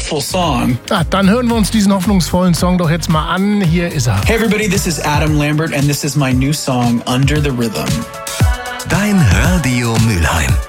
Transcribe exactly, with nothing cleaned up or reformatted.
hopeful song. Ah, dann hören wir uns diesen hoffnungsvollen Song doch jetzt mal an. Hier ist er. Hey everybody, this is Adam Lambert and this is my new song, Under the Rhythm. Dein Radio Mülheim.